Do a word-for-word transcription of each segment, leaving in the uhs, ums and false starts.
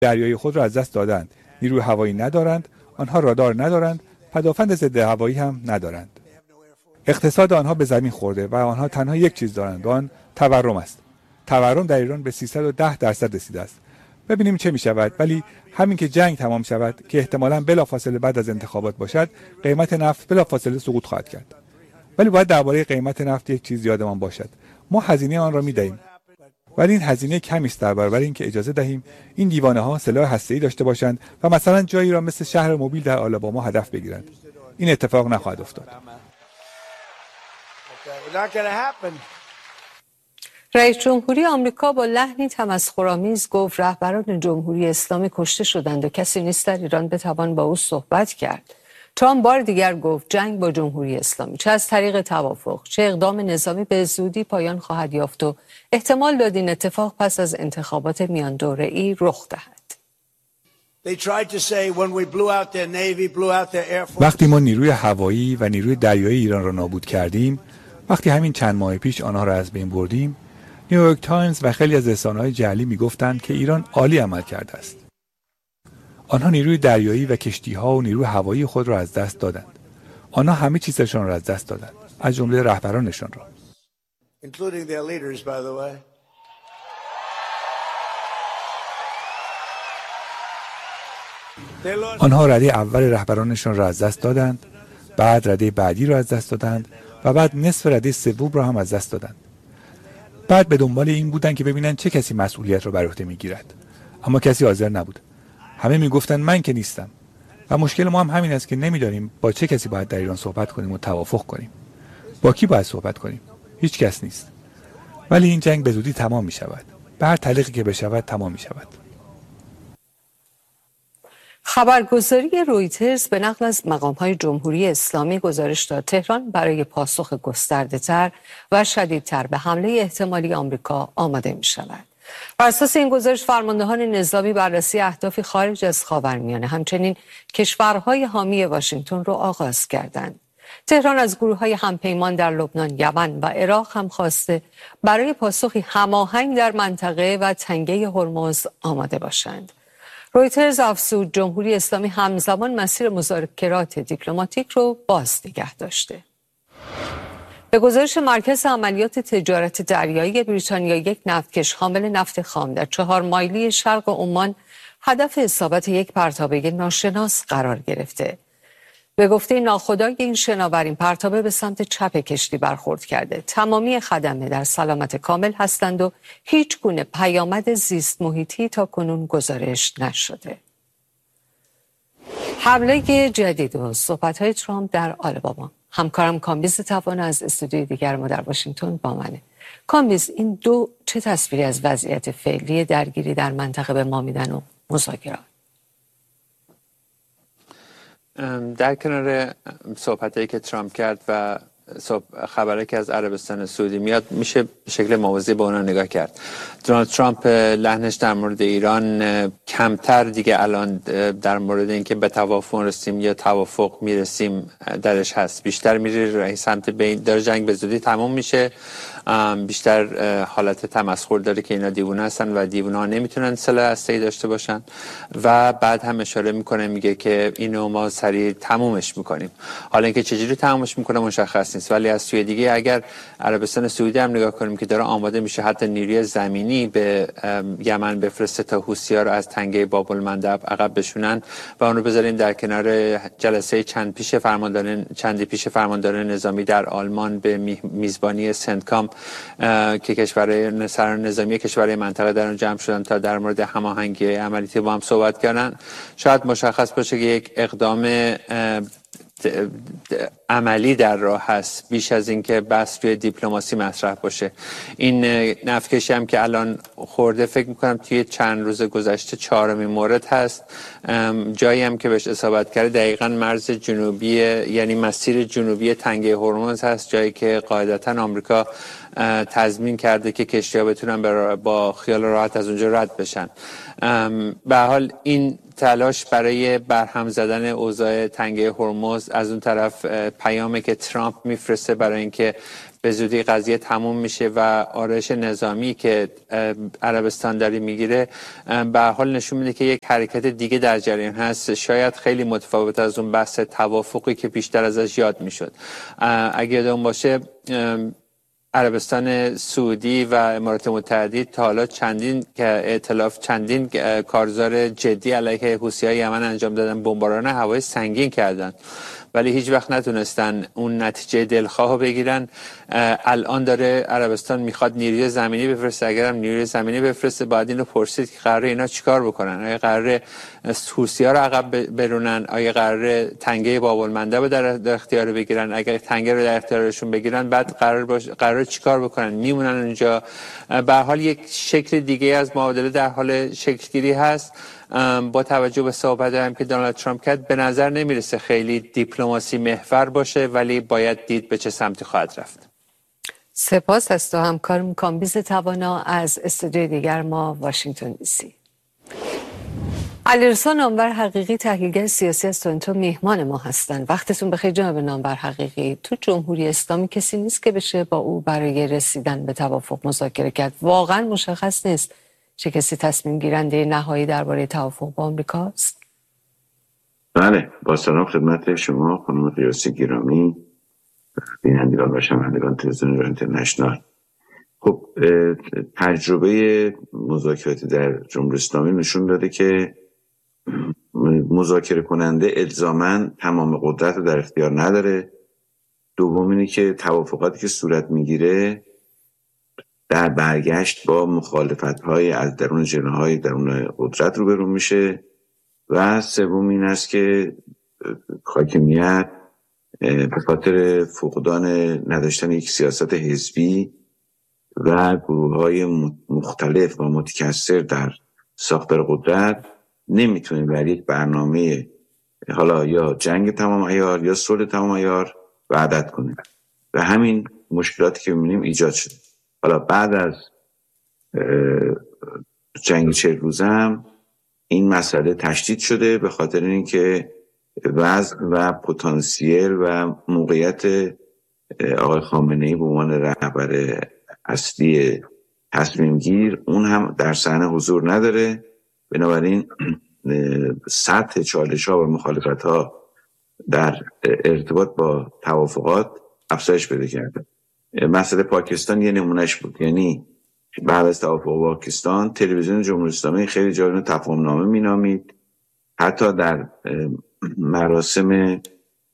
دریایی خود را از دست دادند. نیروی هوایی ندارند، آنها رادار ندارند، پدافند ضد هوایی هم ندارند. اقتصاد آنها به زمین خورده و آنها تنها یک چیز دارند و آن تورم است. تورم در ایران به سیصد و ده درصد رسیده است. ببینیم چه می شود، ولی همین که جنگ تمام شود که احتمالاً بلافاصله بعد از انتخابات باشد، قیمت نفت بلافاصله سقوط خواهد کرد. ولی باید درباره قیمت نفت یک چیز یادمان باشد. ما هزینه آن را می دهیم. ولی این هزینه کمی است در برابر اینکه اجازه دهیم این دیوانه ها سلاح هسته‌ای داشته باشند و مثلا جایی را مثل شهر موبیل در آلاباما هدف بگیرند. این اتفاق نخواهد افتاد. رئیس جمهوری آمریکا با لحنی تمسخرآمیز گفت رهبران جمهوری اسلامی کشته شدند و کسی نیست در ایران بتوان با او صحبت کرد. ترامپ بار دیگر گفت جنگ با جمهوری اسلامی چه از طریق توافق چه اقدام نظامی به زودی پایان خواهد یافت و احتمال داد این اتفاق پس از انتخابات میان دوره‌ای رخ دهد. وقتی ما نیروی هوایی و نیروی دریایی ایران را نابود کردیم، وقتی همین چند ماه پیش آنها را از بین بردیم، نیویورک تایمز و خیلی از رسانه‌های جعلی میگفتند که ایران عالی عمل کرده است. آنها نیروی دریایی و کشتی‌ها و نیروی هوایی خود را از دست دادند. آنها همه چیزشان را از دست دادند، از جمله رهبرانشان را. آنها رده اول رهبرانشان را از دست دادند، بعد رده بعدی را از دست دادند و بعد نصف رده سوم را هم از دست دادند. بعد به دنبال این بودند که ببینند چه کسی مسئولیت را بر عهده می‌گیرد. اما کسی حاضر نبود. همه میگفتند من که نیستم. و مشکل ما هم همین است که نمیدانیم با چه کسی باید در ایران صحبت کنیم و توافق کنیم. با کی باید صحبت کنیم؟ هیچ کس نیست. ولی این جنگ به زودی تمام می شود. به هر طریقی که بشود تمام می شود. خبرگزاری رویترز به نقل از مقام‌های جمهوری اسلامی گزارش داد تهران برای پاسخ گسترده‌تر و شدیدتر به حمله احتمالی آمریکا آماده می شود. بر اساس این گزارش فرماندهان نظامی بررسی اهدافی خارج از خاورمیانه همچنین کشورهای حامی واشنگتن را آغاز کردند. تهران از گروه‌های همپیمان در لبنان، یمن و عراق هم خواسته برای پاسخی هماهنگ در منطقه و تنگه هرمز آماده باشند. رویترز افزود جمهوری اسلامی همزمان مسیر مذاکرات دیپلماتیک رو باز نگه داشته. به گزارش مرکز عملیات تجارت دریایی بریتانیا، یک نفتکش حامل نفت خام در چهار مایلی شرق عمان هدف اصابت یک پرتابه ناشناس قرار گرفته. به گفته ناخودآگاه این شناور، این پرتابه به سمت چپ کشتی برخورد کرده. تمامی خدمه در سلامت کامل هستند و هیچ گونه پیامد زیست محیطی تا کنون گزارش نشده. حمله جدید و صحبت‌های ترامپ در آلاباما. همکارم کامبیز توان از استودیوی دیگر ما در واشنگتن با منه. کامبیز، این دو چه تصویری از وضعیت فعلی درگیری در منطقه به ما میدن و مذاکرات؟ در کنار صحبتایی که ترامپ کرد و خبری که از عربستان سعودی میاد، میشه به شکل موازی به اونا نگاه کرد. دونالد ترامپ لحنش در مورد ایران کمتر دیگه الان در مورد اینکه به توافق رسیم یا توافق میرسیم درش هست. بیشتر میره سمت بین داره جنگ به زودی تمام میشه. بیشتر حالت تمسخر داره که اینا دیوونه هستن و دیوونه ها نمیتونن سلاح هسته‌ای داشته باشن و بعد هم اشاره میکنه میگه که اینو ما سریع تمومش میکنیم. حالا اینکه چجوری تمومش میکنه مشخص نیست، ولی از سوی دیگه اگر عربستان سعودی هم نگاه کنیم که داره آماده میشه حتی نیروی زمینی به یمن بفرسته تا حوثی‌ها رو از تنگه باب المندب عقب بشونن و اونو بذاریم در کنار جلسه چند پیش فرمانداران چندی پیش فرمانداران نظامی در آلمان به میزبانی سنتکام که کشورهای سران نظامی کشورهای منطقه در اون جمع شدن تا در مورد هماهنگی عملیاتی با هم صحبت کردن، شاید مشخص باشه که یک اقدام عملی در راه هست بیش از اینکه بس روی دیپلماسی مطرح باشه. این نفتکشی هم که الان خورده فکر میکنم توی چند روز گذشته چهارمین مورد هست. جایی هم که بهش اصابت کرده دقیقاً مرز جنوبی، یعنی مسیر جنوبی تنگه هرمز هست، جایی که قاعدتاً آمریکا تضمین کرده که کشتی‌ها بتونن با خیال راحت از اونجا رد بشن. به حال این تلاش برای برهم زدن اوضاع تنگه هرمز، از اون طرف پیامی که ترامپ میفرسته برای اینکه به زودی قضیه تموم میشه و آرایش نظامی که عربستان داره میگیره به حال نشون میده که یک حرکت دیگه در جریان هست، شاید خیلی متفاوت از اون بحث توافقی که پیشتر ازش یاد میشد. اگه یادمون باشه عربستان سعودی و امارات متحده تا حالا چندین ائتلاف چندین کارزار جدی علیه حوثی‌های یمن انجام دادن، بمباران هوایی سنگین کردن، ولی هیچ وقت نتونستن اون نتیجه دلخواه بگیرن. الان داره عربستان میخواد نیروی زمینی بفرسته. اگرم نیروی زمینی بفرسته باید اینو پرسید که قراره اینا چیکار بکنن. آیا قراره حوثی‌ها رو عقب برونن؟ آیا قراره تنگه باب المندب رو در اختیار بگیرن؟ اگر تنگه رو در اختیارشون بگیرن بعد قرار باش قراره چیکار بکنن؟ میمونن اونجا؟ به هر حال یک شکل دیگه از معادله در حال شکلگیری هست. با توجه به صحبت هم که دونالد ترامپ کرد به نظر نمیرسه خیلی دیپلماسی محور باشه، ولی باید دید به چه سمتی خواهد رفت. سپاس از تو همکارم کامبیز توانا از استودیوی دیگر ما واشنگتن دی سی. علیرضا نامور حقیقی تحلیلگر سیاسی از تورنتو مهمان ما هستند. وقتتون بخیر جناب نامور حقیقی. تو جمهوری اسلامی کسی نیست که بشه با او برای رسیدن به توافق مذاکره کرد. واقعا مشخص نیست چه کسی تصمیم گیرنده نهایی درباره توافق با آمریکاست؟ بله، با سلام خدمت شما خانم قیاسی گرامی، بینندگان و شنوندگان تلویزیون ایران اینترنشنال. خب تجربه مذاکراتی در جمهوری اسلامی نشون داده که مذاکره کننده الزاماً تمام قدرت رو در اختیار نداره. دوم اینه که توافقاتی که صورت میگیره در برگشت با مخالفت‌های از درون جناح‌های درون قدرت روبرو میشه. و سوم این است که حاکمیت به خاطر فقدان نداشتن یک سیاست حزبی و گروه‌های مختلف و متکثر در ساختار قدرت نمیتونه بر یک برنامه حالا یا جنگ تمام عیار یا صلح تمام عیار وعدت کنه و همین مشکلاتی که می‌بینیم ایجاد شده. حالا بعد از جنگ چهل روزه هم این مسئله تشدید شده به خاطر اینکه وضع و پتانسیل و موقعیت آقای خامنه‌ای به عنوان رهبر اصلی تصمیم گیر اون هم در صحنه حضور نداره. بنابراین سطح چالش‌ها و مخالفت‌ها در ارتباط با توافقات افزایش پیدا کرده. مسئله پاکستان یه نمونهش بود. یعنی بعد از توافق با پاکستان تلویزیون جمهوری اسلامی خیلی جای اینو تفاهم نامه مینامید. حتی در مراسم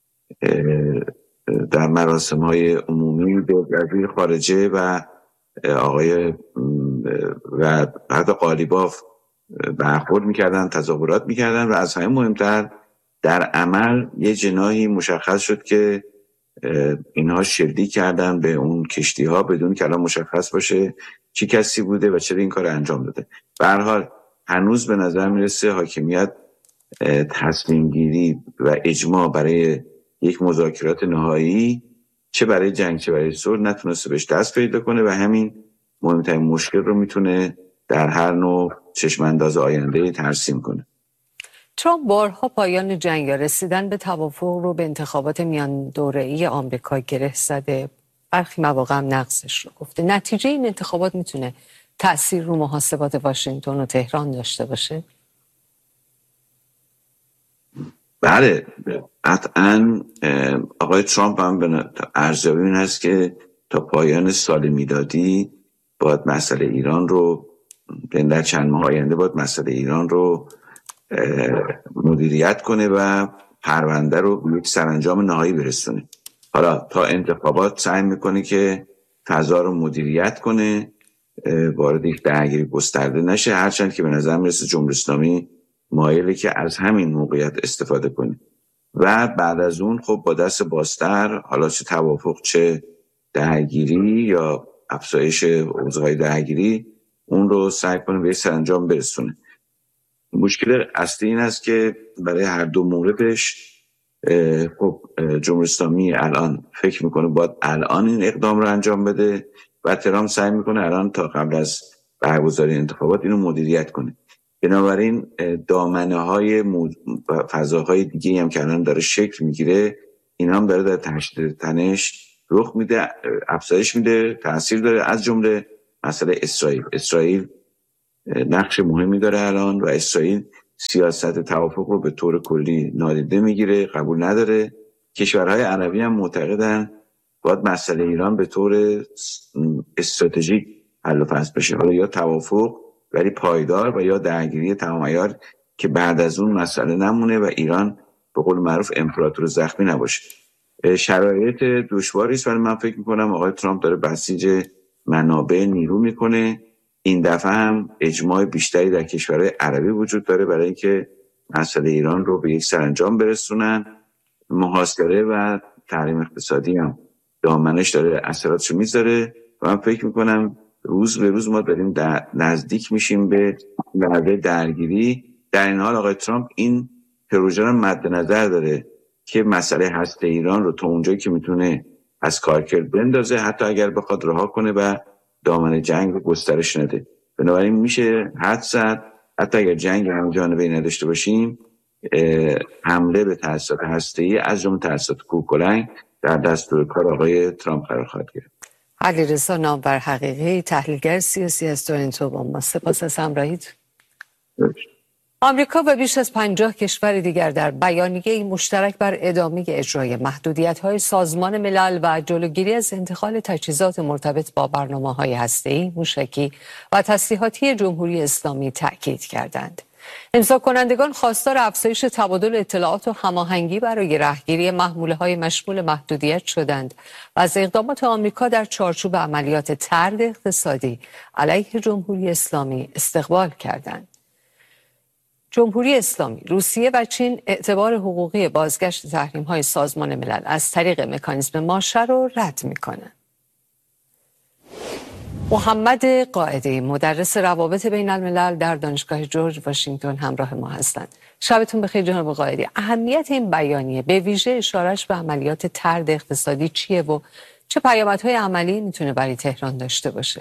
در مراسم های عمومی به وزیر خارجه و آقای و حتی قالیباف برخورد میکردن، تظاهرات میکردن و از همه مهمتر در عمل یه جناحی مشخص شد که اینها شلیک کردن به اون کشتی ها بدون که الان مشخص باشه چی کسی بوده و چرا این کار انجام داده. به هر حال هنوز به نظر میرسه حاکمیت تصمیم گیری و اجماع برای یک مذاکرات نهایی چه برای جنگ چه برای صلح نتونسته بهش دست پیدا کنه و همین مهمترین مشکل رو میتونه در هر نوع چشمانداز آینده ترسیم کنه. ترامپ بارها پایان جنگ یا رسیدن به توافق رو به انتخابات میان دوره‌ای آمریکا گره زده. برخی مواقع هم نقضش رو گفته. نتیجه این انتخابات میتونه تأثیر رو محاسبات واشنگتن و تهران داشته باشه؟ بله، قطعاً آقای ترامپ هم به ارزیابی این هست که تا پایان سال میلادی باید مسئله ایران رو در چند ماه آینده باید مسئله ایران رو مدیریت کنه و پرونده رو به یک سرانجام نهایی برسونه. حالا تا انتخابات سعی میکنه که فضا رو مدیریت کنه، وارد یک درگیری گسترده نشه، هرچند که به نظر میرسه جمهوری اسلامی مایله که از همین موقعیت استفاده کنه و بعد از اون خب با دست بازتر حالا چه توافق چه درگیری یا افزایش اوضاع درگیری اون رو سعی کنه به یک سرانجام برسونه. مشکل اصلی این است که برای هر دو موردش خب جمهوری اسلامی الان فکر میکنه باید الان این اقدام رو انجام بده و ترامپ سعی میکنه الان تا قبل از برگزاری انتخابات اینو مدیریت کنه. بنابراین دامنه های فضاهای دیگه هم که الان داره شکل میگیره، این هم داره در تشدید تنش رخ میده، افزایش میده، تاثیر داره. از جمله مسئله اسرائیل. اسرائیل نقش مهمی داره الان و اسرائیل سیاست توافق رو به طور کلی نادیده میگیره، قبول نداره. کشورهای عربی هم معتقدن باید مسئله ایران به طور استراتژیک حل و فصل بشه، حالا یا توافق ولی پایدار و یا درگیری تمام عیار که بعد از اون مسئله نمونه و ایران به قول معروف امپراتور زخمی نباشه. شرایط دشواری است ولی من فکر میکنم آقای ترامپ داره بسیج منابع نیرو میکنه. این دفعه هم اجماع بیشتری در کشورهای عربی وجود داره برای اینکه مسئله ایران رو به یک سرانجام برسونن. محاصره و تحریم اقتصادی هم دامنش داره اثراتشو میذاره و من فکر میکنم روز به روز ما داریم در نزدیک میشیم به لحظه درگیری. در این حال آقای ترامپ این پروژه رو مد نظر داره که مسئله هسته ایران رو تا اونجایی که میتونه از کارکرد بندازه، حتی اگر بخواد رها کنه و دامن جنگ رو گسترش نده. بنابراین میشه حدس زد حتی اگر جنگ هم جانبه نداشته باشیم، حمله به تأسیسات هسته‌ای از جمله تأسیسات کوهکلنگ در دستور کار آقای ترامپ قرار خواهد گرفت. علیرضا نامور حقیقی، تحلیلگر سیاسی از تورنتو با ما. سپاس از همراهیت. آمریکا و بیش از پنجاه کشور دیگر در بیانیه‌ای مشترک بر ادامه اجرای محدودیت‌های سازمان ملل و جلوگیری از انتقال تجهیزات مرتبط با برنامه‌های هسته‌ای، موشکی و تسلیحاتی جمهوری اسلامی تأکید کردند. امضا کنندگان خواستار افزایش تبادل اطلاعات و هماهنگی برای رهگیری محموله‌های مشمول محدودیت شدند و از اقدامات آمریکا در چارچوب عملیات طرد اقتصادی علیه جمهوری اسلامی استقبال کردند. جمهوری اسلامی، روسیه و چین اعتبار حقوقی بازگشت تحریم‌های سازمان ملل از طریق مکانیزم ماشه را رد می‌کنند. محمد قائدی، مدرس روابط بین الملل در دانشگاه جورج واشنگتن همراه ما هستند. شبتون بخیر جناب قائدی. اهمیت این بیانیه به ویژه اشارهش به عملیات طرد اقتصادی چیه و چه پیامدهای عملی میتونه برای تهران داشته باشه؟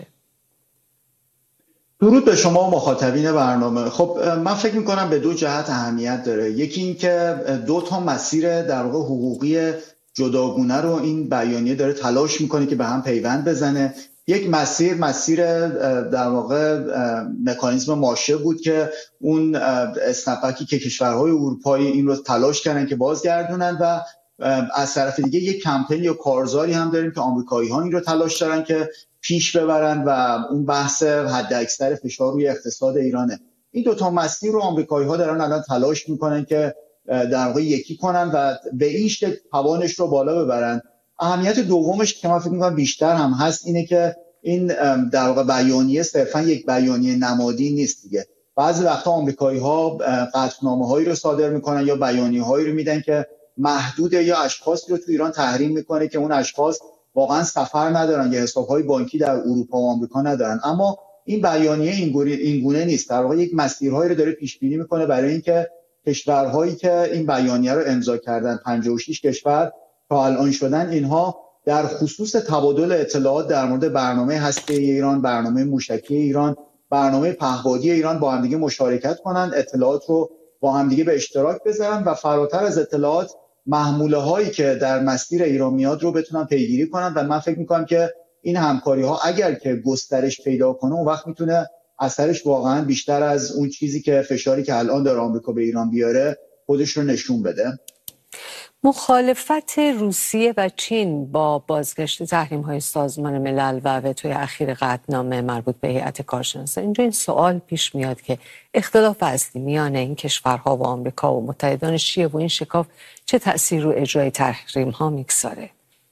درود به شما مخاطبین برنامه. خب من فکر میکنم به دو جهت اهمیت داره. یکی این که دو تا مسیر در واقع حقوقی جداگونه رو این بیانیه داره تلاش میکنه که به هم پیوند بزنه. یک مسیر مسیر در واقع مکانیزم ماشه بود که اون اسنپکی که کشورهای اروپایی این رو تلاش کردن که بازگردونن و از طرف دیگه یک کمپین یا کارزاری هم داریم که آمریکایی ها این رو تلاش دارن که پیش ببرن و اون بحث حد اکثر فشار روی اقتصاد ایرانه. این دو تا مسیر رو آمریکایی ها دارن الان تلاش میکنن که در واقع یکی کنن و به این شکل توانش رو بالا ببرن. اهمیت دومش که من فکر می‌کنم بیشتر هم هست اینه که این در واقع بیانیه صرفا یک بیانیه نمادی نیست دیگه. بعضی وقتا آمریکایی‌ها قطعنامه‌هایی رو صادر میکنن یا بیانیه‌هایی رو میدن که محدود یا اشخاصی رو تو ایران تحریم میکنه که اون اشخاص واقعا سفر ندارن یا حساب‌های بانکی در اروپا و آمریکا ندارن. اما این بیانیه این گونه نیست. در واقع یک مسیرهایی رو داره پیش بینی میکنه برای اینکه کشورهایی که این بیانیه رو امضا کردن، پنجاه و شش کشور تا الان شدن، اینها در خصوص تبادل اطلاعات در مورد برنامه هسته‌ای ایران، برنامه موشکی ایران، برنامه پهپادی ایران با هم دیگه مشارکت کنند، اطلاعات رو با هم دیگه به اشتراک بذارن و فراتر از اطلاعات محموله هایی که در مسیر ایران میاد رو بتونن پیگیری کنن. و من فکر میکنم که این همکاری ها اگر که گسترش پیدا کنه اون وقت میتونه اثرش واقعا بیشتر از اون چیزی که فشاری که الان داره آمریکا به ایران بیاره خودش رو نشون بده. مخالفت روسیه و چین با بازگشت تحریم‌های سازمان ملل و وتوی اخیر قطعنامه مربوط به هیئت کارشناسان، اینجا این سوال پیش میاد که اختلاف اصلی میان این کشورها و آمریکا و متحدانش چیه و این شکاف چه تأثیر رو اجرای تحریم‌ها میگذاره؟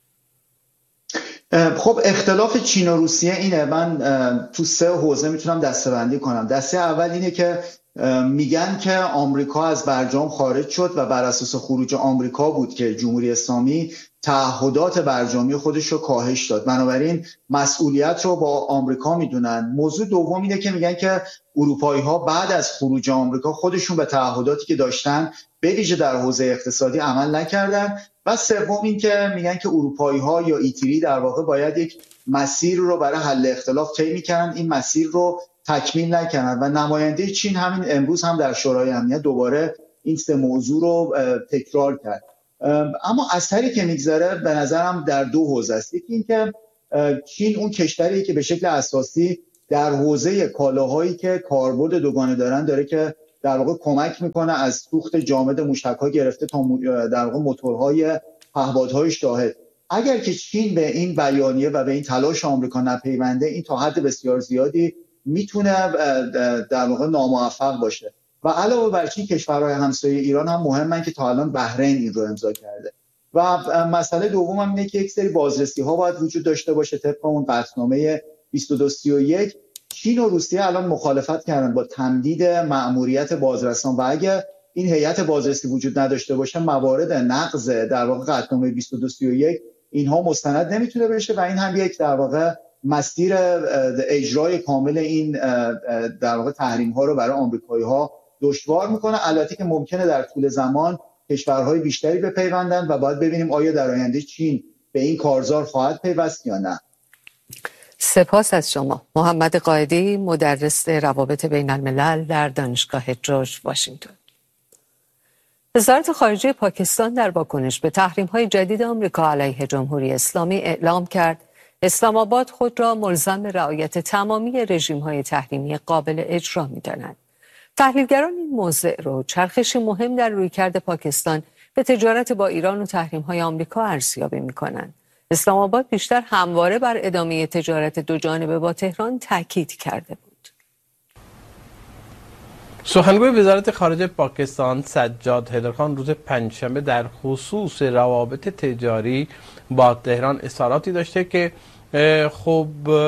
خب اختلاف چین و روسیه اینه. من تو سه حوزه میتونم دسته‌بندی کنم. دسته اول اینه که میگن که آمریکا از برجام خارج شد و بر اساس خروج آمریکا بود که جمهوری اسلامی تعهدات برجامی خودش رو کاهش داد، بنابراین مسئولیت رو با آمریکا میدونن. موضوع دوم اینه که میگن که اروپایی ها بعد از خروج آمریکا خودشون به تعهداتی که داشتن به ویژه در حوزه اقتصادی عمل نکردن. و سوم این که میگن که اروپایی ها یا ایتری در واقع باید یک مسیر رو برای حل اختلاف طی می‌کنن. این مسیر رو تکمیل نکردن و نماینده چین همین امروز هم در شورای امنیت دوباره این سه موضوع رو تکرار کرد. اما اثری که میگذاره به نظرم در دو حوزه است. یکی این که چین اون کشوریه که به شکل اساسی در حوزه کالاهایی که کاربرد دوگانه دارن داره که در واقع کمک میکنه، از سوخت جامد موشک‌ها گرفته تا در واقع موتورهای پهپادهای شاهد. اگر که چین به این بیانیه و به این تلاش آمریکا نپیونده، این تا حد بسیار زیادی میتونه در واقع ناموفق باشه. و علاوه بر چین کشورهای همسایه ایران هم مهمن که تا الان بحرین این رو امضا کرده. و مسئله دوم هم اینه که یک سری بازرسی ها باید وجود داشته باشه طبق اون قطعنامه بیست و دو سی و یک. چین و روسیه الان مخالفت کردن با تمدید مأموریت بازرسان و اگر این هیئت بازرسی وجود نداشته باشه، موارد نقض در واقع قطعنامه بیست و دو سی و یک اینها مستند نمیتونه بشه و این هم یک در واقع مسیر اجرای کامل این در واقع تحریم ها رو برای آمریکایی ها دشوار میکنه. البته که ممکنه در طول زمان کشورهای بیشتری بپیوندن و باید ببینیم آیا در آینده چین به این کارزار خواهد پیوست یا نه. سپاس از شما. محمد قائدی، مدرس روابط بین الملل در دانشگاه جورج واشنگتن. وزارت خارجه پاکستان در واکنش به تحریم‌های جدید آمریکا علیه جمهوری اسلامی اعلام کرد اسلام آباد خود را ملزم به رعایت تمامی رژیم‌های تحریمی قابل اجرا می‌داند. تحلیلگران این موضوع رو چرخشی مهم در رویکرد پاکستان به تجارت با ایران و تحریم‌های آمریکا ارزیابی می‌کنند. اسلام آباد بیشتر همواره بر ادامه تجارت دوجانبه با تهران تاکید کرده بود. سخنگوی وزارت خارجه پاکستان سجاد حیدرخان روز پنجشنبه در خصوص روابط تجاری با تهران اظهاراتی داشته که خب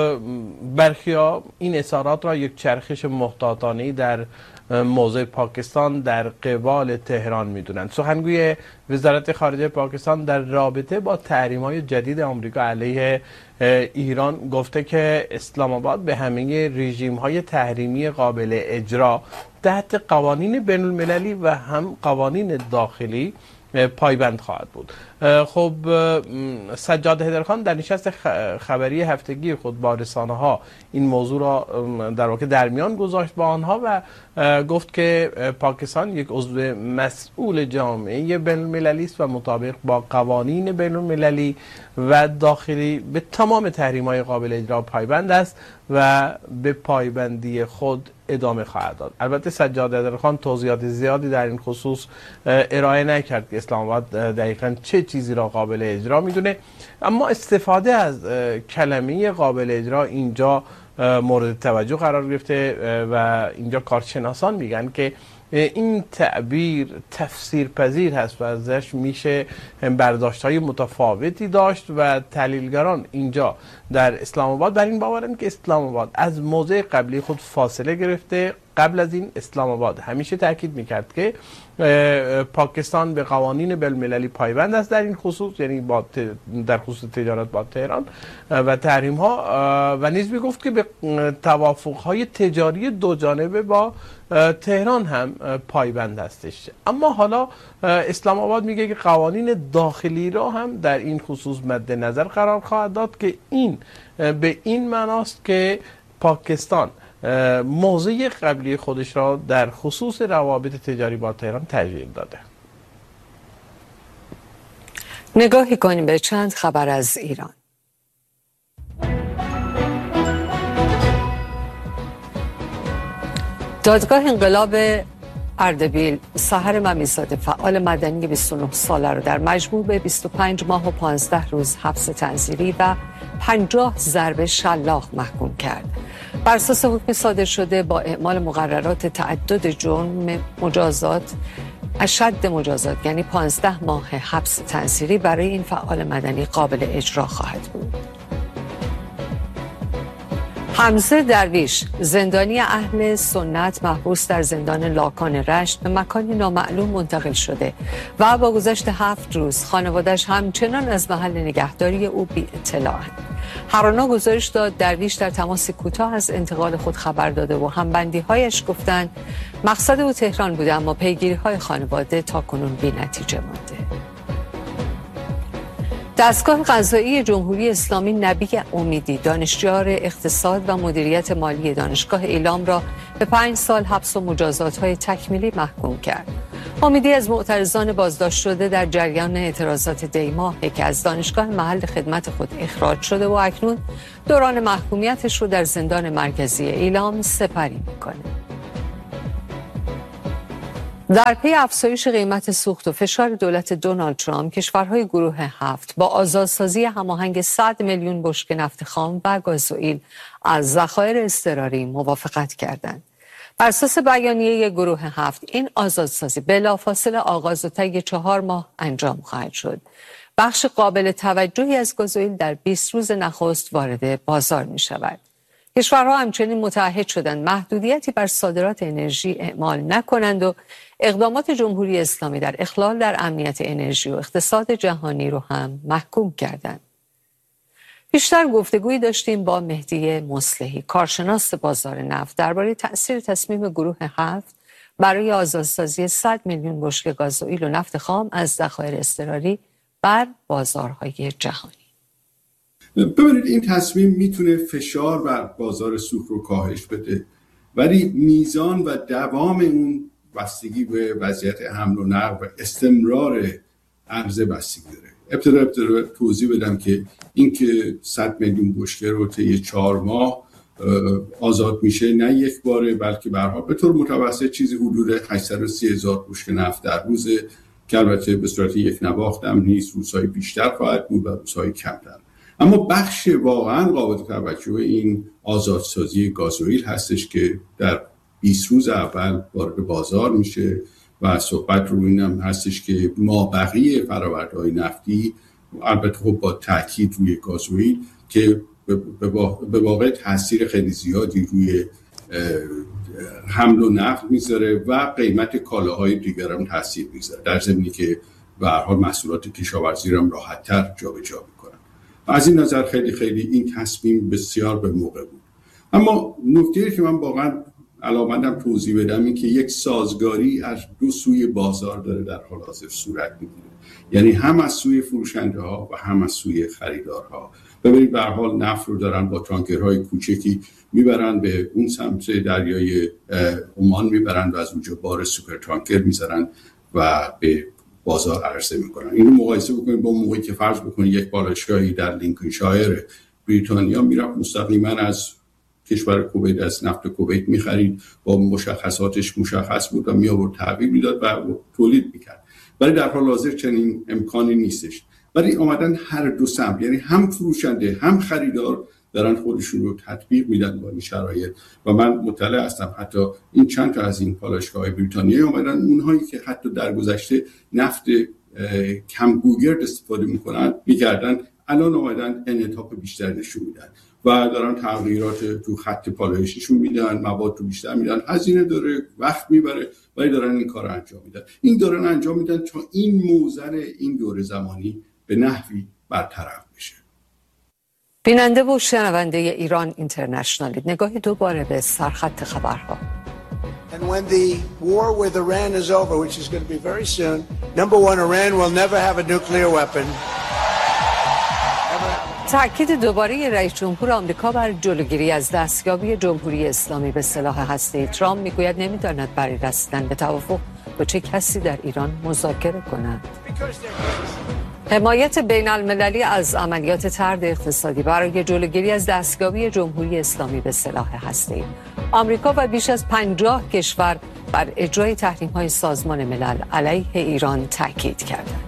برخیا این اظهارات را یک چرخش محتاطانه‌ای در موضع پاکستان در قبال تهران می‌دونند. سخنگوی وزارت خارجه پاکستان در رابطه با تحریم‌های جدید آمریکا علیه ایران گفته که اسلام آباد به همه رژیم‌های تحریمی قابل اجرا تحت قوانین بین‌المللی و هم قوانین داخلی پایبند خواهد بود. خب سجاد حیدرخان در نشست خبری هفتگی خود با رسانه‌ها این موضوع را در واقع در میان گذاشت با آنها و گفت که پاکستان یک عضو مسئول جامعه بین‌المللی است و مطابق با قوانین بین‌المللی و داخلی به تمام تحریم‌های قابل اجرا پایبند است و به پایبندی خود ادامه خواهد داد. البته سجاد حیدرخان توضیحات زیادی در این خصوص ارائه نکرد که اسلام آباد دقیقاً چه چیزی را قابل اجرا میدونه، اما استفاده از کلمه قابل اجرا اینجا مورد توجه قرار گرفته و اینجا کارشناسان میگن که این تعبیر تفسیر پذیر هست و ازش میشه برداشت‌های متفاوتی داشت و تحلیلگران اینجا در اسلام آباد بر این باورند که اسلام آباد از موضع قبلی خود فاصله گرفته. قبل از این اسلام آباد همیشه تاکید میکرد که پاکستان به قوانین بین‌المللی پایبند است در این خصوص، یعنی با در خصوص تجارت با تهران و تحریم ها، و نیز میگفت که به توافق های تجاری دو جانبه با تهران هم پایبند هستش. اما حالا اسلام آباد میگه که قوانین داخلی را هم در این خصوص مد نظر قرار خواهد داد که این به این معناست که پاکستان موضع قبلی خودش را در خصوص روابط تجاری با تهران تغییر داده. نگاهی کنیم به چند خبر از ایران. دادگاه انقلاب اردبیل سحر ممیزاده فعال مدنی بیست و نه ساله را در مجموع به بیست و پنج ماه و پانزده روز حبس تنزیلی و پنجاه ضربه شلاق محکوم کرد. بر اساس حکم صادر شده با اعمال مقررات تعدد جرم مجازات اشد مجازات یعنی پانزده ماه حبس تنزیلی برای این فعال مدنی قابل اجرا خواهد بود. حمزه درویش زندانی اهل سنت محبوس در زندان لاکان رشت به مکانی نامعلوم منتقل شده و با گذشت هفت روز خانواده‌اش همچنان از محل نگهداری او بی اطلاعند. هرانا گزارش داد درویش در تماس کوتاه از انتقال خود خبر داده و همبندی‌هایش گفتند مقصد او تهران بوده اما پیگیری‌های خانواده تا کنون بی نتیجه مانده. دستگاه قضایی جمهوری اسلامی نبی امیدی دانشیار اقتصاد و مدیریت مالی دانشگاه ایلام را به پنج سال حبس و مجازات‌های تکمیلی محکوم کرد. امیدی از معترضان بازداشت شده در جریان اعتراضات دیماه که از دانشگاه محل خدمت خود اخراج شده و اکنون دوران محکومیتش رو در زندان مرکزی ایلام سپری می‌کنه. در پی افزایش قیمت سوخت و فشار دولت دونالد ترامپ، کشورهای گروه هفت با آزادسازی هماهنگ صد میلیون بشکه نفت خام و گازوئیل از ذخایر اضطراری موافقت کردند. بر اساس بیانیه گروه هفت، این آزادسازی بلافاصله آغاز و طی چهار ماه انجام خواهد شد. بخش قابل توجهی از گازوئیل در بیست روز نخست وارد بازار می شود. کشورها همچنین متعهد شدند محدودیتی بر صادرات انرژی اعمال نکنند و اقدامات جمهوری اسلامی در اخلال در امنیت انرژی و اقتصاد جهانی رو هم محکوم کردند. بیشتر گفتگویی داشتیم با مهدی مصلحی، کارشناس بازار نفت، درباره تأثیر تصمیم گروه هفت برای آزادسازی صد میلیون بشکه گازوئیل و نفت خام از ذخایر اضطراری بر بازارهای جهانی. ببینید، این تصمیم میتونه فشار بر بازار سوخت رو کاهش بده، ولی میزان و دوام اون بستگی به وضعیت حمل و نقل و استمرار عرضه بستگی داره. ابتدا ابتدا توضیح بدم که اینکه صد میلیون بشکه رو طی چهار ماه آزاد میشه، نه یک باره، بلکه به هر حال به طور متوسط چیزی حدود هشتصد و سی هزار بشکه نفت در روز، که البته به صورت یک نواخت هم نیست، روزهای بیشتر خواهد بود و روزهای کمتر. اما بخش واقعا قابل توجه این آزادسازی گازوئیل هستش که در بیست روز اول وارد بازار میشه و صحبت رو اینم هستش که مابقی فرآورده‌های نفتی، البته خب با تاکید روی گازوئیل، که به واقع تاثیر خیلی زیادی روی حمل و نقل میذاره و قیمت کالاهای دیگر هم تاثیر میذاره، در ضمنی که به هر حال محصولات کشاورزی رو هم راحت‌تر جابجا میکنن. از این نظر خیلی خیلی این تصمیم بسیار به موقع بود. اما نکته‌ای که من واقعا علاقه‌مندم توضیح بدم این که یک سازگاری از دو سوی بازار داره در حال حاضر صورت می‌گیره، یعنی هم از سوی فروشنده‌ها و هم از سوی خریدارها. ببینید به هر حال نفت رو دارن با تانکرهای کوچکی میبرن به اون سمت دریای عمان، میبرن و از اونجا بار سوپر تانکر میذارن و به بازار عرضه میکنن. اینو مقایسه بکنید با موقعی که فرض بکنید یک بالایشگاهی در لینکلشایر بریتانیا میرفت مستقیما از کشور کویت، از نفت کویت میخرید، با مشخصاتش مشخص بود و می آورد تحویل میداد و تولید میکرد. ولی در حال حاضر چنین امکانی نیستش. ولی آمدن هر دو سمت، یعنی هم فروشنده هم خریدار دارن خودشون رو تطبیق میدن با این شرایط. و من مطلع هستم حتی این چند تا از این پالایشگاه‌های بریتانیایی اومدن، اونهایی که حتی در گذشته نفت کم گوگرد استفاده میکنن میکردن، الان اومدن انعطاف بیشتر نشون میدن و دارن تغییرات تو خط پالایششون میدن، مواد رو بیشتر میدن، هزینه داره، وقت میبره، ولی دارن این کار رو انجام میدن. این دارن انجام میدن تا این موزل این دوره زمانی به نحوی برطرف بشه. بیننده و شنونده ایران اینترنشنال، نگاهی دوباره به سرخط خبرها. And when the war with Iran is over, which is going to be very soon, number one, Iran will never have a nuclear weapon. تأکید دوباره رئیس جمهور آمریکا بر جلوگیری از دستیابی جمهوری اسلامی به سلاح هسته‌ای. ترامپ میگوید نمیداند برای رسیدن به توافق با چه کسی در ایران مذاکره کند. حمایت بین المللی از عملیات طرد اقتصادی برای جلوگیری از دستیابی جمهوری اسلامی به سلاح هسته‌ای. آمریکا و بیش از پنجاه کشور بر اجرای تحریم‌های سازمان ملل علیه ایران تاکید کردند.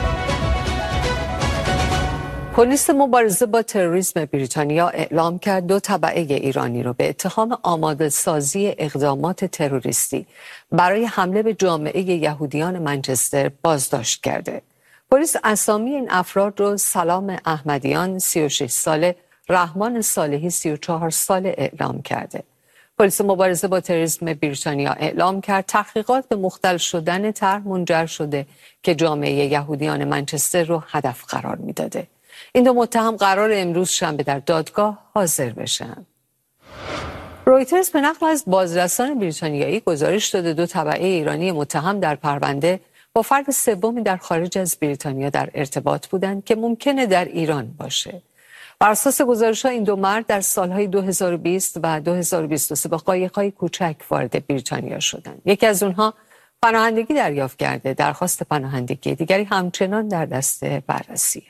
پلیس مبارزه با تروریسم بریتانیا اعلام کرد دو تبعه ایرانی را به اتهام آماده سازی اقدامات تروریستی برای حمله به جامعه یهودیان منچستر بازداشت کرده. پلیس اسامی این افراد را سلام احمدیان سی و شش ساله، رحمان صالحی سی و چهار ساله اعلام کرده. پلیس مبارزه با تروریسم بریتانیا اعلام کرد تحقیقات به مختل شدن طرح منجر شده که جامعه یهودیان منچستر را هدف قرار میداده. این دو متهم قرار امروز شنبه در دادگاه حاضر بشن. رویترز به نقل از بازرسان بریتانیایی گزارش داده دو تبعه ایرانی متهم در پرونده با فرد سومی در خارج از بریتانیا در ارتباط بودند که ممکنه در ایران باشه. بر اساس گزارش‌ها این دو مرد در سالهای دو هزار و بیست و دو هزار و بیست و سه با قایق‌های کوچک وارد بریتانیا شدند. یکی از اونها پناهندگی دریافت کرده، درخواست پناهندگی دیگری همچنان در دست بررسیه.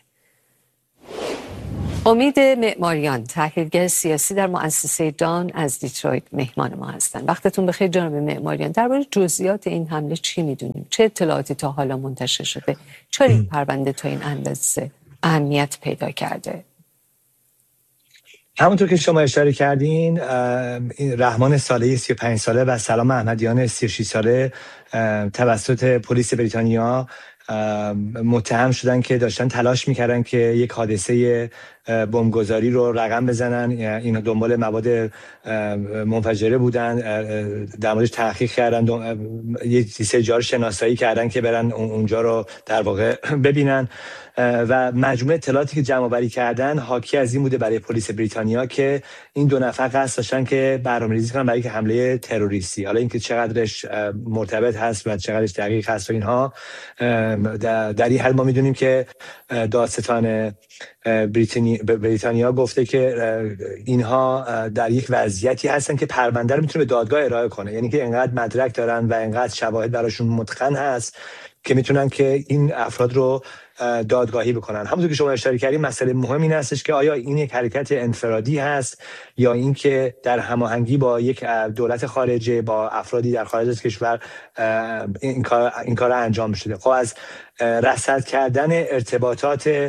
امید معماریان، تحلیلگر سیاسی در مؤسسه دان از دیترویت مهمان ما هستند. وقتتون بخیر جناب معماریان. درباره جزئیات این حمله چی میدونیم؟ چه اطلاعاتی تا حالا منتشر شده؟ چرا این پرونده تا این اندازه اهمیت پیدا کرده؟ همونطور که شما اشاره کردین، رحمان صالحی سی و پنج ساله و سلام احمدیان سی و شش ساله توسط پلیس بریتانیا متهم شدن که داشتن تلاش میکردن که یک حادثه بمبگذاری رو رقم بزنن. اینا دنبال مواد منفجره بودن، در موردش تحقیق کردن، یه سری جا رو شناسایی کردن که برن اونجا رو در واقع ببینن و مجموعه اطلاعاتی که جمع آوری کردن حاکی از این بوده برای پلیس بریتانیا که این دو نفر قصد داشتن که برنامه‌ریزی کنن برای یک حمله تروریستی. حالا اینکه چقدرش مرتبط هست و چقدرش دقیق هست و اینها در این حال ما میدونیم که دادستان بریتانیا گفته که اینها در یک وضعیتی هستن که پرونده رو میتونه به دادگاه ارائه کنه، یعنی که انقدر مدرک دارن و انقدر شواهد براشون متقن هست که میتونن که این افراد رو دادگاهی بکنن. همونطور که شما اشاره کردید مسئله مهم این هستش که آیا این یک حرکت انفرادی هست یا اینکه در هماهنگی با یک دولت خارجه، با افرادی در خارج از کشور این کار این کار انجام شده. خب از رصد کردن ارتباطات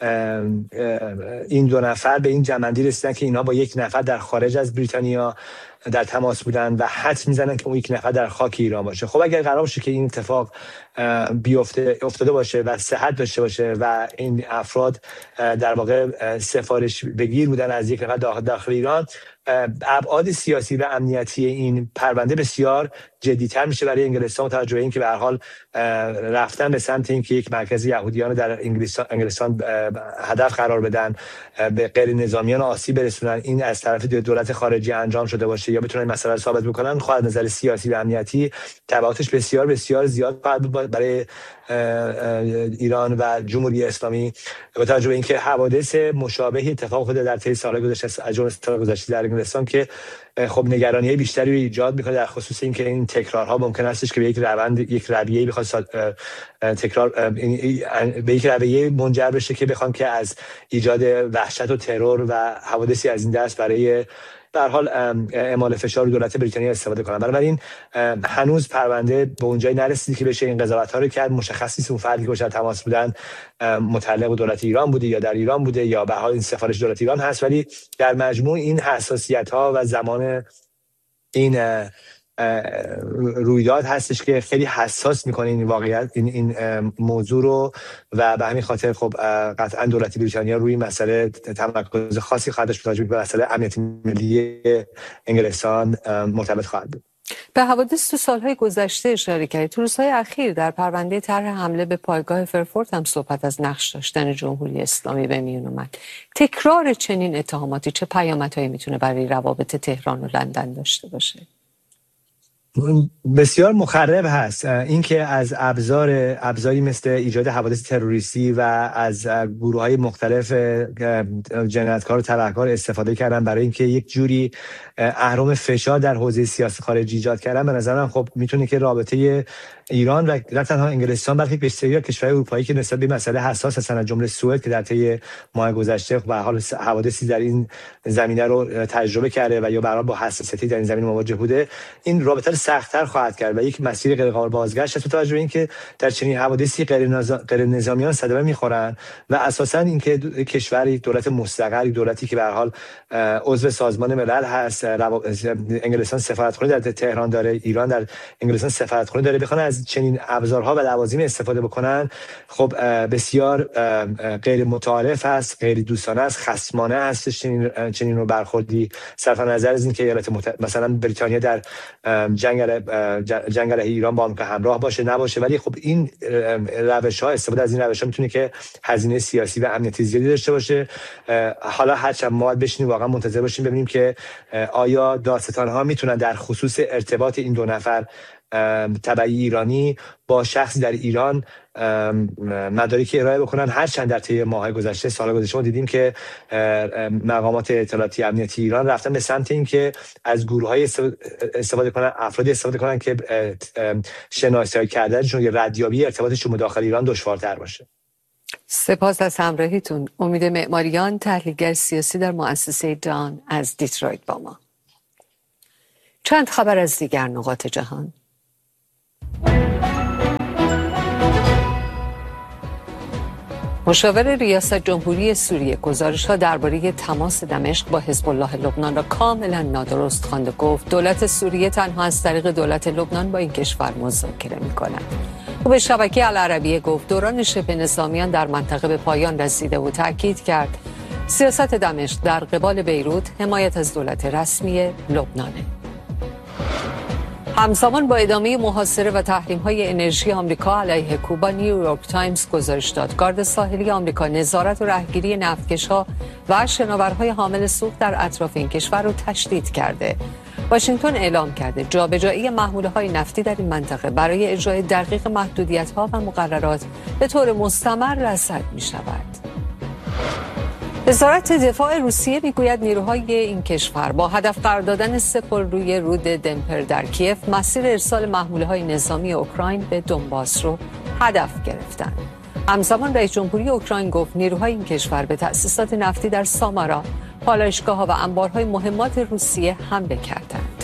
این دو نفر به این جمع‌بندی رسیدن که اینا با یک نفر در خارج از بریتانیا در تماس بودن و حدس میزنن که اون یک نفر در خاک ایران باشه. خب اگر قرار باشه که این اتفاق بیفته افتاده باشه و صحت داشته باشه و این افراد در واقع سفارش بگیر بودن از یک نفر داخل, داخل ایران، ابعاد سیاسی و امنیتی این پرونده بسیار جدی‌تر میشه برای انگلستان با توجه به اینکه به هر حال رفتن به سمت اینکه یک مرکز یهودیان در انگلستان انگلستان هدف قرار بدن، به غیر نظامیان آسیب برسونن، این از طرف دولت خارجی انجام شده باشه یا بتونن مسئله رو ثابت بکنن، خواهد نظر سیاسی و امنیتی تبعاتش بسیار بسیار زیاد خواهد بود برای ایران و جمهوری اسلامی با توجه به اینکه حوادث مشابهی اتفاق افتاده در طی سال‌های گذشته از جمله سال گذشته در انگلستان که خب نگرانی بیشتری رو ایجاد میکنه، در خصوص اینکه این تکرارها ممکن استش که به یک روند یک رویه‌ای بخواد تکرار به یک رویه منجر بشه که بخوام که از ایجاد وحشت و ترور و حوادثی از این دست برای در حال اعمال فشار رو دولت بریتانیا استفاده کنن. بنابراین هنوز پرونده به اونجایی نرسیده که بشه این قضاوت‌ها رو کرد. مشخص نیست اون فردی که باشه تماس بودن متعلق به دولت ایران بوده یا در ایران بوده یا به حال این سفارش دولت ایران هست، ولی در مجموع این حساسیت‌ها و زمان این رویداد هستش که خیلی حساس میکنه این واقعیت این این موضوع رو و به همین خاطر خب قطعا دولت بریتانیا روی مسئله تمرکز خاصی خواهد داشت به مسئله امنیت ملی انگلستان مرتبط خواهد بود. به حوادث تو سالهای گذشته اشاره کردید. تو روزهای اخیر در پرونده طرح حمله به پایگاه فرفورت هم صحبت از نقش داشتن جمهوری اسلامی به میون اومد. تکرار چنین اتهاماتی چه پیامدهایی میتونه برای روابط تهران و لندن داشته باشه؟ بسیار مخرب هست اینکه از ابزار ابزاری مثل ایجاد حوادث تروریستی و از گروه‌های مختلف جنایتکار و تبهکار استفاده کردن برای اینکه یک جوری اهرم فشار در حوزه سیاست خارجی ایجاد کردن. به نظر من خب میتونه که رابطه ایران و نه تنها انگلستان بلکه بسیاری کشورهای اروپایی که نسبت به مسئله حساس هستن از جمله سوئد که در طی ماه گذشته به حال حوادثی در این زمینه رو تجربه کرده و یا به حال با حساسیتی در این زمینه مواجه بوده، این رابطه رو سخت‌تر خواهد کرد و یک مسیر غیر قابل بازگشت است. با توجه به اینکه در چنین حوادثی غیر غیر نظامیان صدمه میخورن و اساساً اینکه کشوری دولت مستقلی، دولتی که به هر حال عضو سازمان ملل هست، انگلستان سفارتخانه در تهران داره، ایران در انگلستان سفارتخانه داره، بخوان از چنین ابزارها و لوازم استفاده بکنن، خب بسیار غیر متعارف است، غیر دوستانه است، خصمانه است چنین چنین رو برخوردی صرف نظر از اینکه ایالات متحده مثلا بریتانیا در جنگ جنگ علیه ایران با آمریکا همراه باشه نباشه، ولی خب این روش‌ها استفاده از این روش‌ها میتونه که هزینه سیاسی و امنیتی زیادی داشته باشه. حالا هرچند ما باید بشینیم واقعا منتظر باشیم ببینیم که آیا دادستان‌ها میتونن در خصوص ارتباط این دو نفر تبعی ایرانی با شخصی در ایران مدارکی ارائه بکنن، هرچند در طی ماه‌های گذشته سال گذشته ما دیدیم که مقامات اطلاعاتی امنیتی ایران رفتن به سمت این که از گروه‌های استفاده کنن، افرادی استفاده کنن که شناسایی کردنشون یا ردیابی ارتباطشون با داخل ایران دشوارتر باشه. سپاس از همراهیتون. امید معماریان، تحلیلگر سیاسی در مؤسسه دان از دیترویت با ما. چند خبر از دیگر نقاط جهان. مشاور ریاست جمهوری سوریه گزارش‌ها درباره تماس دمشق با حزب الله لبنان را کاملا نادرست خوانده. گفت دولت سوریه تنها از طریق دولت لبنان با این کشور مذاکره می‌کند. او به شبکه العربیه گفت دوران شبه نظامیان در منطقه به پایان رسیده و تاکید کرد سیاست دمشق در قبال بیروت حمایت از دولت رسمی لبنانه. همزمان با ادامه محاصره و تحریم‌های انرژی آمریکا علیه کوبا، نیویورک تایمز گزارش داد گارد ساحلی آمریکا نظارت و رهگیری نفتکش‌ها و شناورهای حامل سوخت در اطراف این کشور را تشدید کرده. واشنگتن اعلام کرده جابجایی محموله‌های نفتی در این منطقه برای اجرای دقیق محدودیت‌ها و مقررات به طور مستمر رصد می‌شود. وزارت دفاع روسیه میگوید نیروهای این کشور با هدف قرار دادن سپر روی رود دنپر در کیف مسیر ارسال محموله‌های نظامی اوکراین به دونباس رو هدف گرفتند. همزمان رئیس جمهوری اوکراین گفت نیروهای این کشور به تأسیسات نفتی در سامارا، پالایشگاه‌ها و انبارهای مهمات روسیه حمله کردند.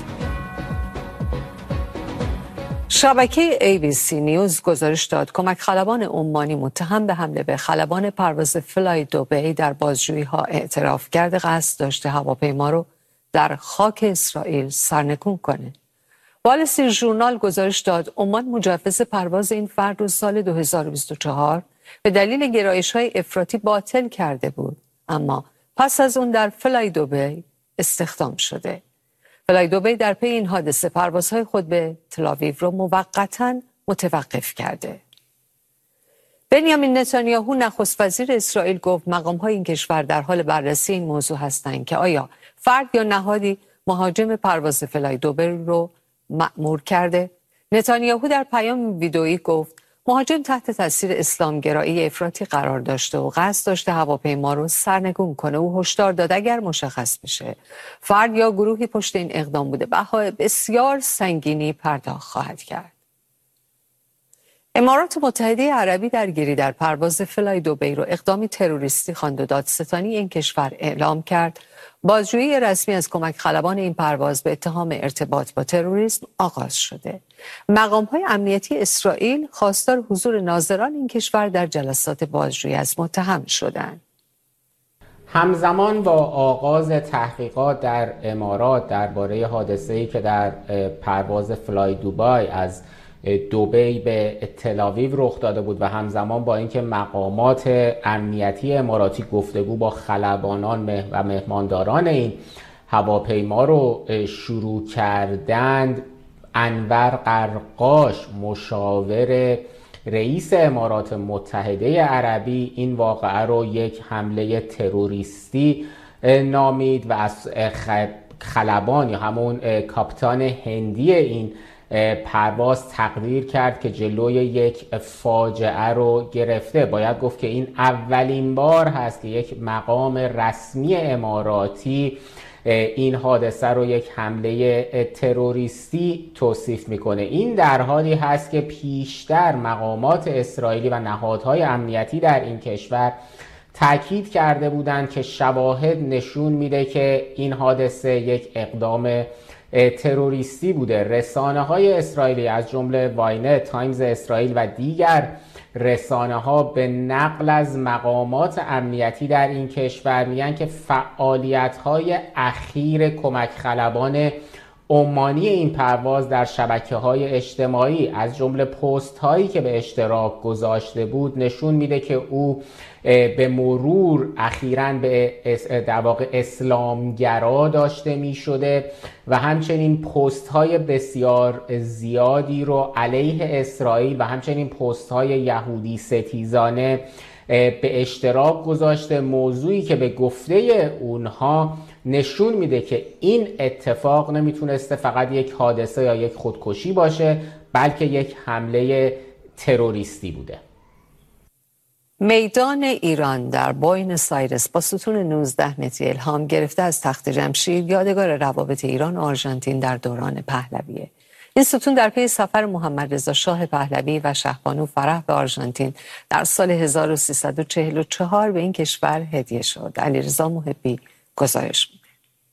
شبکه ای بی سی نیوز گزارش داد کمک خلبان عمانی متهم به حمله به خلبان پرواز فلای دوبی در بازجویی‌ها اعتراف کرده قصد داشته هواپیما رو در خاک اسرائیل سرنگون کنه. وال استریت ژورنال گزارش داد عمان مجوز پرواز این فرد رو سال دو هزار و بیست و چهار به دلیل گرایش‌های افراطی باطل کرده بود، اما پس از اون در فلای دوبی استخدام شده. فلای دوبی در پی این حادثه پروازهای خود به تل‌آویو را موقتاً متوقف کرده. بنیامین نتانیاهو نخست وزیر اسرائیل گفت مقام‌های این کشور در حال بررسی این موضوع هستند که آیا فرد یا نهادی مهاجم پرواز فلای دوبی رو مأمور کرده. نتانیاهو در پیام ویدئویی گفت مهاجم تحت تاثیر اسلامگرایی افراطی قرار داشته و قصد داشته هواپیما رو سرنگون کنه. او هشدار داد اگر مشخص بشه فرد یا گروهی پشت این اقدام بوده بهای بسیار سنگینی پرداخت خواهد کرد. امارات متحده عربی درگیری در پرواز فلای دوبی رو اقدامی تروریستی خواند و دادستانی این کشور اعلام کرد بازجویی رسمی از کمک خلبان این پرواز به اتهام ارتباط با تروریسم آغاز شده. مقام‌های امنیتی اسرائیل خواستار حضور ناظران این کشور در جلسات بازجویی از متهم شدند. همزمان با آغاز تحقیقات در امارات درباره حادثه‌ای که در پرواز فلای دوبی از دوبی به تل‌آویو رخ داده بود و همزمان با اینکه مقامات امنیتی اماراتی گفتگو با خلبانان و مهمانداران این هواپیما رو شروع کردند، انور قرقاش مشاور رئیس امارات متحده عربی این واقعه رو یک حمله تروریستی نامید و از خلبان یا همون کاپیتان هندی این پرواز تقدیر کرد که جلوی یک فاجعه رو گرفته. باید گفت که این اولین بار هست که یک مقام رسمی اماراتی این حادثه رو یک حمله تروریستی توصیف میکنه. این در حالی هست که پیشتر مقامات اسرائیلی و نهادهای امنیتی در این کشور تاکید کرده بودند که شواهد نشون میده که این حادثه یک اقدام تروریستی بوده. رسانه های اسرائیلی از جمله واینت، تایمز اسرائیل و دیگر رسانه ها به نقل از مقامات امنیتی در این کشور میگن که فعالیت های اخیر کمک خلبان عمانی این پرواز در شبکه های اجتماعی از جمله پست هایی که به اشتراک گذاشته بود نشون میده که او به مرور اخیراً به در واقع اسلامگرا داشته می شده و همچنین پست های بسیار زیادی رو علیه اسرائیل و همچنین پست های یهودی ستیزانه به اشتراک گذاشته، موضوعی که به گفته اونها نشون میده که این اتفاق نمیتونسته فقط یک حادثه یا یک خودکشی باشه، بلکه یک حمله تروریستی بوده. میدان ایران در بوینس آیرس با ستون نوزده متری الهام گرفته از تخت جمشید یادگار روابط ایران و آرژانتین در دوران پهلویه. این ستون در پی سفر محمد رضا شاه پهلوی و شهبانو فرح به آرژانتین در سال هزار و سیصد و چهل و چهار به این کشور هدیه شد. علیرضا محبی گزارش می‌ده.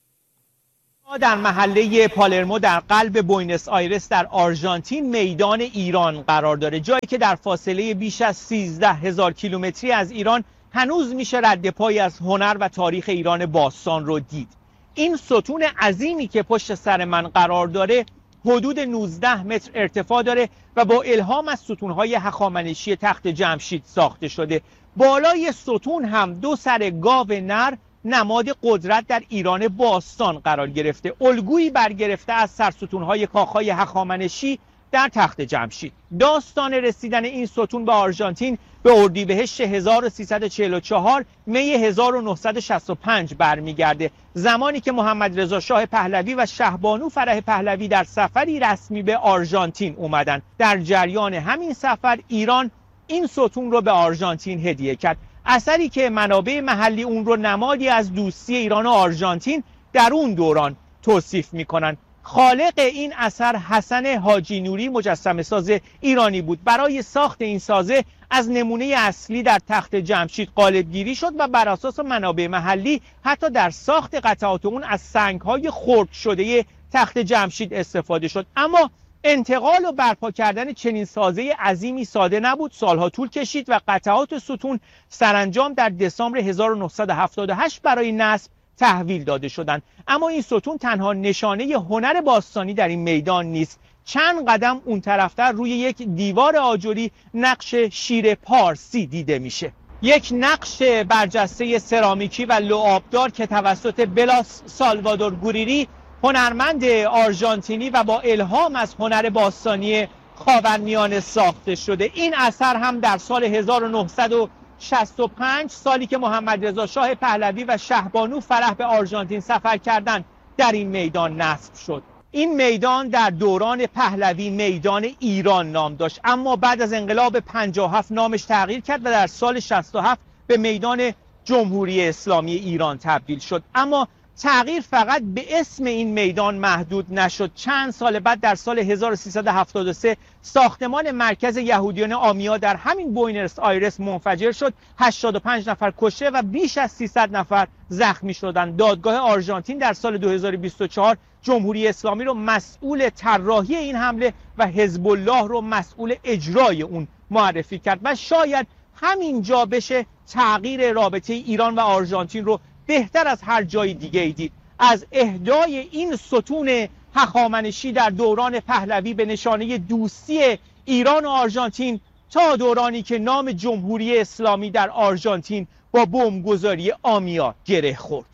در محله پالرمو در قلب بوینس آیرس در آرژانتین میدان ایران قرار داره، جایی که در فاصله بیش از سیزده هزار کیلومتری از ایران هنوز میشه رد پایی از هنر و تاریخ ایران باستان رو دید. این ستون عظیمی که پشت سر من قرار داره حدود نوزده متر ارتفاع داره و با الهام از ستونهای هخامنشی تخت جمشید ساخته شده. بالای ستون هم دو سر گاو نر نماد قدرت در ایران باستان قرار گرفته، الگویی برگرفته از سرستونهای کاخهای هخامنشی در تخت جمشید. داستان رسیدن این ستون به آرژانتین به اردیبهشت هزار و سیصد و چهل و چهار می هزار و نهصد و شصت و پنج برمیگرده، زمانی که محمد رضا شاه پهلوی و شهبانو فرح پهلوی در سفری رسمی به آرژانتین اومدن. در جریان همین سفر ایران این ستون رو به آرژانتین هدیه کرد، اثری که منابع محلی اون رو نمادی از دوستی ایران و آرژانتین در اون دوران توصیف میکنن. خالق این اثر حسن حاجی نوری مجسمه ساز ایرانی بود. برای ساخت این سازه از نمونه اصلی در تخت جمشید قالبگیری شد و بر اساس منابع محلی حتی در ساخت قطعات اون از سنگ‌های خرد شده تخت جمشید استفاده شد. اما انتقال و برپا کردن چنین سازه عظیمی ساده نبود، سالها طول کشید و قطعات ستون سرانجام در دسامبر هزار و نهصد و هفتاد و هشت برای نصب تحویل داده شدند. اما این ستون تنها نشانه هنر باستانی در این میدان نیست. چند قدم اون طرفتر روی یک دیوار آجری نقش شیر پارسی دیده میشه، یک نقش برجسته سرامیکی و لعابدار که توسط بلاس سالوادور گوریری هنرمند آرژانتینی و با الهام از هنر باستانی خاورمیانه ساخته شده. این اثر هم در سال هزار و نهصد و شصت و پنج، سالی که محمد رضا شاه پهلوی و شهبانو فرح به آرژانتین سفر کردند، در این میدان نصب شد. این میدان در دوران پهلوی میدان ایران نام داشت، اما بعد از انقلاب پنجاه و هفت نامش تغییر کرد و در سال شصت و هفت به میدان جمهوری اسلامی ایران تبدیل شد. اما تغییر فقط به اسم این میدان محدود نشد. چند سال بعد در سال هزار و سیصد و هفتاد و سه ساختمان مرکز یهودیان آمیا در همین بوینس آیرس منفجر شد. هشتاد و پنج نفر کشته و بیش از سیصد نفر زخمی شدند. دادگاه آرژانتین در سال دو هزار و بیست و چهار جمهوری اسلامی رو مسئول طراحی این حمله و حزب الله رو مسئول اجرای اون معرفی کرد و شاید همین جا بشه تغییر رابطه ایران و آرژانتین رو بهتر از هر جای دیگه ای دید. از اهدای این ستون هخامنشی در دوران پهلوی به نشانه دوستی ایران و آرژانتین تا دورانی که نام جمهوری اسلامی در آرژانتین با بمبگذاری آمیا گره خورد.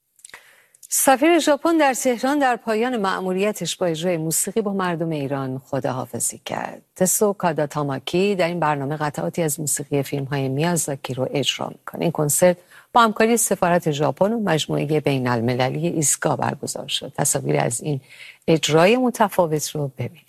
سفیر ژاپن در تهران در پایان مأموریتش با اجرای موسیقی با مردم ایران خداحافظی کرد. تسو کادا تاماکی در این برنامه قطعاتی از موسیقی فیلم‌های میازاکی رو اجرا می‌کنه. این کنسرت با همکاری سفارت ژاپن و مجموعه بین المللی ایسکا برگزار شد. تصاویر از این اجرای متفاوت رو ببینید.